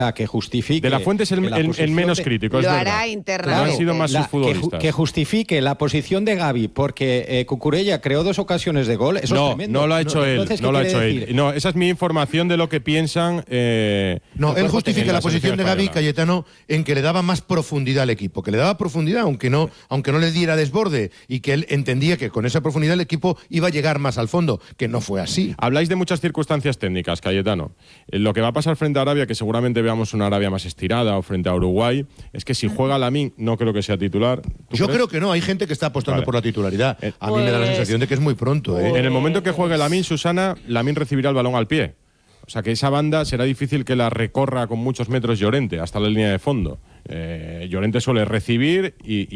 que justifique... De la Fuente es el menos crítico, es lo verdad. hará internamente. No han sido más sus futbolistas. Que justifique la posición de Gavi porque Cucurella creó 2 ocasiones de gol, eso es tremendo. No lo ha hecho él. No lo ha hecho él. No, esa es mi información de lo que piensan. No, él justifica la posición de Gavi, Cayetano, en que le daba más profundidad al equipo, que le daba profundidad, aunque no le diera desborde, y que él entendía que con esa profundidad el equipo iba a llegar más al fondo, que no fue así. Habláis de muchas circunstancias técnicas, Cayetano. Lo que va a pasar frente a Arabia, que seguramente veamos una Arabia más estirada, o frente a Uruguay, es que si juega Lamine, no creo que sea titular. Yo creo que no, hay gente que está apostando por la titularidad. A mí me da la sensación de que es muy pronto. En el momento que juegue Lamine, Susana, Lamine recibirá el balón al pie. O sea que esa banda será difícil que la recorra con muchos metros Llorente, hasta la línea de fondo. Llorente suele recibir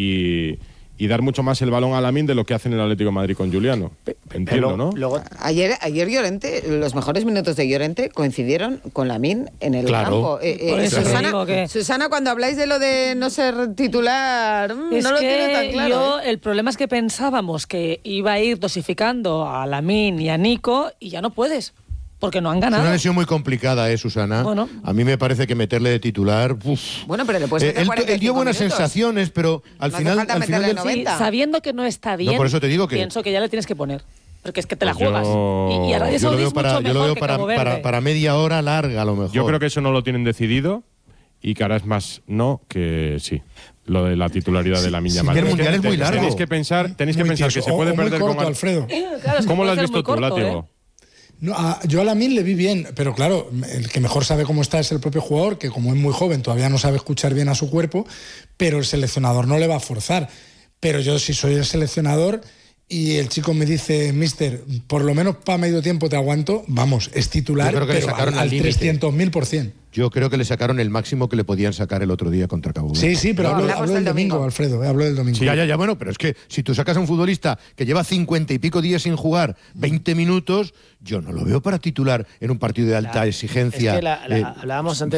y dar mucho más el balón a Lamine de lo que hace en el Atlético de Madrid con Juliano. Entiendo, ¿no? Ayer Llorente, los mejores minutos de Llorente coincidieron con Lamine en el campo. Susana, cuando habláis de lo de no ser titular, no lo tiene tan claro. El problema es que pensábamos que iba a ir dosificando a Lamine y a Nico y ya no puedes. Porque no han ganado. Es una lesión muy complicada, Susana. Bueno. A mí me parece que meterle de titular... Bueno, pero le puedes meter 45 él dio buenas minutos. Sensaciones, pero al final del... Sí, sabiendo que no está bien, por eso te digo que... pienso que ya le tienes que poner. Porque es que te la juegas. Y Arabia yo lo veo para para media hora larga, a lo mejor. Yo creo que eso no lo tienen decidido y que ahora es más no que sí. Lo de la titularidad de Lamine Yamal. El Mundial es muy largo. Tenéis que pensar que se puede perder corto, con Alfredo. ¿Cómo lo has visto tú, Látigo? No, yo a Lamine le vi bien, pero claro, el que mejor sabe cómo está es el propio jugador, que como es muy joven todavía no sabe escuchar bien a su cuerpo, pero el seleccionador no le va a forzar. Pero yo, si soy el seleccionador y el chico me dice, mister, por lo menos para medio tiempo te aguanto, vamos, es titular, pero al 300.000%. Yo creo que le sacaron el máximo que le podían sacar el otro día contra Cabo Sí, Verde. pero hablo del domingo, Alfredo, hablo del domingo. Sí, ya, bueno, pero es que si tú sacas a un futbolista que lleva 50 y pico días sin jugar, 20 minutos, yo no lo veo para titular en un partido de alta exigencia. Es que hablábamos antes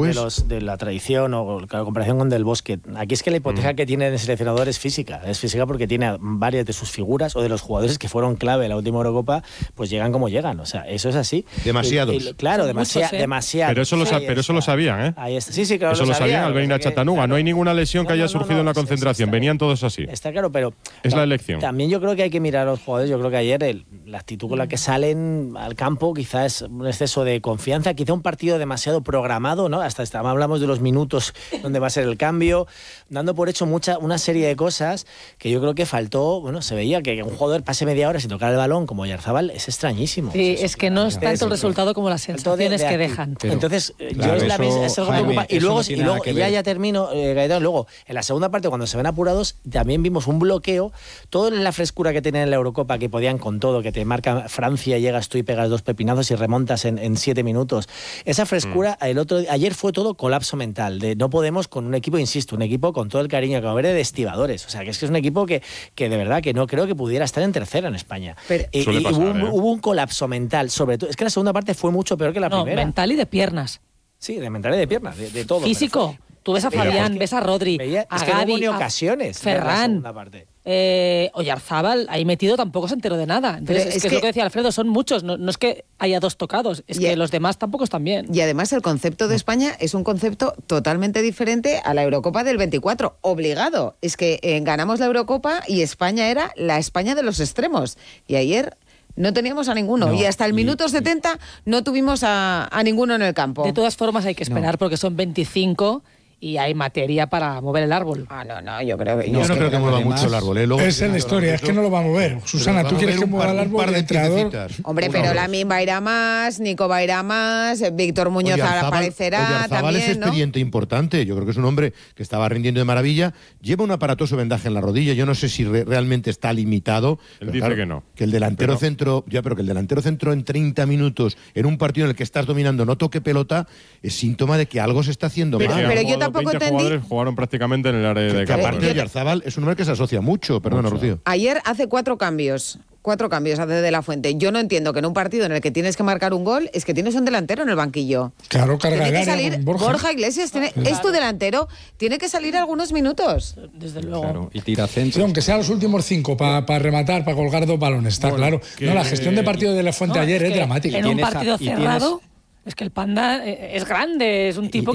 de la tradición o la comparación con Del Bosque. Aquí es que la hipoteca que tiene el seleccionador es física porque tiene varias de sus figuras o de los jugadores que fueron clave en la última Eurocopa, pues llegan como llegan. O sea, eso es así. Demasiados. Claro, demasiado. Pero eso lo sabían, ¿eh? Ahí está. Sí, claro. Eso lo sabían al venir a Chattanooga. Claro. No hay ninguna lesión que haya surgido en la concentración. Venían todos así. Está claro, pero... Es la elección. También yo creo que hay que mirar a los jugadores. Yo creo que ayer la actitud con la que salen al campo quizás es un exceso de confianza, quizá un partido demasiado programado, ¿no? Hasta hablamos de los minutos donde va a ser el cambio, dando por hecho una serie de cosas que yo creo que faltó. Bueno, se veía que un jugador pase media hora sin tocar el balón como Oyarzabal es extrañísimo. Sí, es que no es tanto el resultado como las sensaciones que dejan. Entonces, yo es algo que me preocupa. Y luego, ya termino, Gaetano, luego, en la segunda parte, cuando se ven apurados, también vimos un bloqueo, todo en la frescura que tenían en la Eurocopa, que podían con todo, que te marca Francia, llegas tú y pegas 2 pepinazos y remontas en 7 minutos. Esa frescura, ayer fue todo colapso mental, de no podemos con un equipo, insisto, un equipo con todo el cariño que va a haber de estibadores. O sea, que es un equipo que de verdad que no creo que pudiera estar en tercera en España. Hubo un colapso mental, sobre todo. Es que la segunda parte fue mucho peor que la primera. Mental y de piernas. Sí, de mental y de piernas, de todo. Físico. Tú ves a Fabián, ves a Rodri, a Gavi, a ocasiones, Ferran, Oyarzabal, ahí metido tampoco se enteró de nada. Entonces, es lo que decía Alfredo, son muchos, no es que haya 2 tocados, es que los demás tampoco están bien. Y además el concepto de España es un concepto totalmente diferente a la Eurocopa del 24, obligado. Es que ganamos la Eurocopa y España era la España de los extremos. Y ayer... no teníamos a ninguno. Y hasta el minuto 70 no tuvimos a ninguno en el campo. De todas formas hay que esperar porque son 25 y hay materia para mover el árbol. No, yo creo que... Yo no creo que mueva mucho el árbol. Es en la historia, es que no lo va a mover. Susana, ¿tú quieres que mueva el árbol? Hombre, pero Lamine va a ir a más, Nico va a ir a más, Víctor Muñoz aparecerá también, es expediente importante. Yo creo que es un hombre que estaba rindiendo de maravilla. Lleva un aparatoso vendaje en la rodilla. Yo no sé si realmente está limitado. Él dice que no. Que el delantero centro, pero que el delantero centro en 30 minutos, en un partido en el que estás dominando, no toque pelota, es síntoma de que algo se está haciendo mal. Pero yo tampoco 20 jugadores jugaron prácticamente en el área de campo. Aparte, Oyarzabal es un hombre que se asocia mucho. Perdona, Rocío. Ayer hace 4 cambios. 4 cambios hace de la Fuente. Yo no entiendo que en un partido en el que tienes que marcar un gol, es que tienes un delantero en el banquillo. Claro, carga tiene el que área salir Borja Iglesias, es tu delantero, tiene que salir algunos minutos. Desde luego. Claro, y tira centro. Sí, aunque sean los últimos 5 para rematar, para colgar 2 balones, está claro. No, la gestión de partido de la Fuente ayer es dramática. En un partido cerrado... Es que el Panda es grande, es un tipo